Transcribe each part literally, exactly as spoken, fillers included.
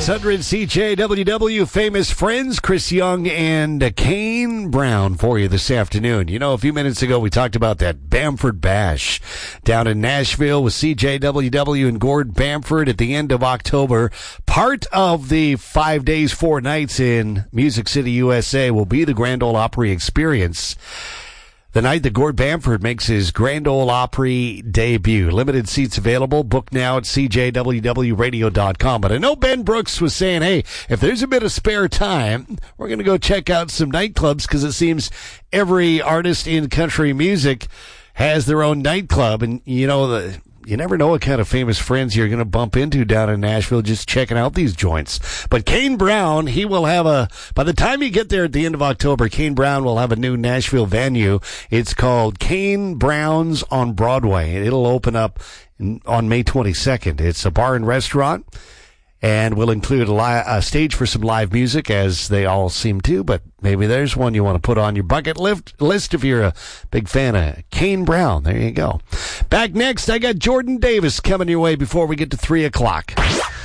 six hundred C J W W, Famous Friends, Chris Young and Kane Brown for you this afternoon. You know, a few minutes ago we talked about that Bamford Bash down in Nashville with C J W W and Gord Bamford at the end of October. Part of the five days, four nights in Music City, U S A will be the Grand Ole Opry Experience. The night that Gord Bamford makes his Grand Ole Opry debut. Limited seats available. Book now at C J W W radio dot com. But I know Ben Brooks was saying, hey, if there's a bit of spare time, we're going to go check out some nightclubs, because it seems every artist in country music has their own nightclub. And, you know, the... You never know what kind of famous friends you're going to bump into down in Nashville just checking out these joints. But Kane Brown, he will have a, by the time you get there at the end of October, Kane Brown will have a new Nashville venue. It's called Kane Brown's on Broadway. It'll open up on May twenty-second. It's a bar and restaurant, and will include a, li- a stage for some live music, as they all seem to, but maybe there's one you want to put on your bucket lift list if you're a big fan of Kane Brown. There you go. Back next, I got Jordan Davis coming your way before we get to three o'clock.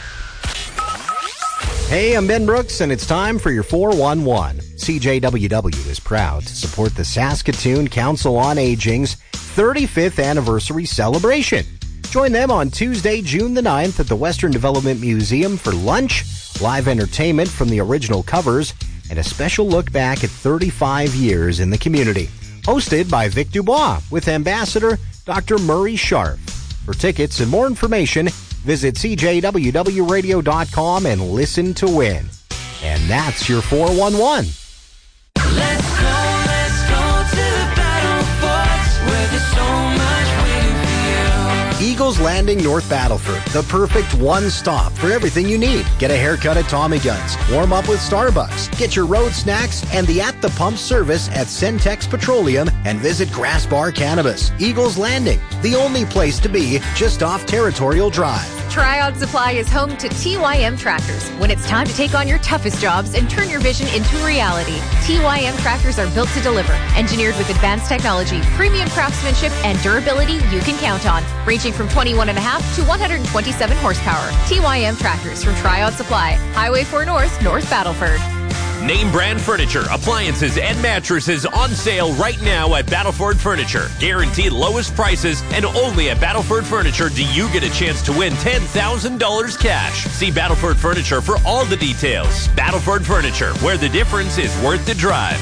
Hey, I'm Ben Brooks, and it's time for your four one one. C J W W is proud to support the Saskatoon Council on Aging's thirty-fifth anniversary celebration. Join them on Tuesday, June the ninth at the Western Development Museum for lunch, live entertainment from the original covers, and a special look back at thirty-five years in the community. Hosted by Vic Dubois with Ambassador Doctor Murray Sharp. For tickets and more information, visit C J W W radio dot com and listen to win. And that's your four one one. Let's go, let's go to the battle forts where there's so much waiting for you. Eagles Landing North Battleford, the perfect one-stop for everything you need. Get a haircut at Tommy Guns, warm up with Starbucks, get your road snacks and the At the Pump service at Centex Petroleum, and visit Grass Bar Cannabis. Eagles Landing, the only place to be just off Territorial Drive. Tryon Supply is home to T Y M Tractors. When it's time to take on your toughest jobs and turn your vision into reality, T Y M Tractors are built to deliver. Engineered with advanced technology, premium craftsmanship, and durability you can count on. Ranging from twenty-one and a half to one hundred twenty-seven horsepower. T Y M Tractors from Tryon Supply. Highway four North, North Battleford. Name brand furniture, appliances, and mattresses on sale right now at Battleford Furniture. Guaranteed lowest prices, and only at Battleford Furniture do you get a chance to win ten thousand dollars cash. See Battleford Furniture for all the details. Battleford Furniture, where the difference is worth the drive.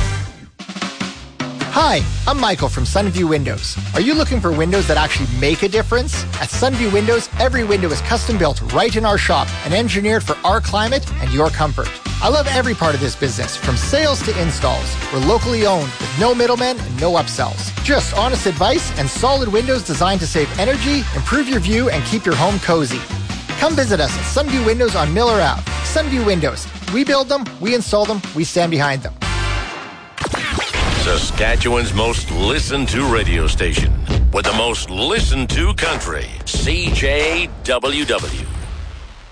Hi, I'm Michael from Sunview Windows. Are you looking for windows that actually make a difference? At Sunview Windows, every window is custom built right in our shop and engineered for our climate and your comfort. I love every part of this business, from sales to installs. We're locally owned with no middlemen and no upsells. Just honest advice and solid windows designed to save energy, improve your view, and keep your home cozy. Come visit us at Sunview Windows on Miller Avenue. Sunview Windows. We build them, we install them, we stand behind them. Saskatchewan's most listened to radio station with the most listened to country, C J W W.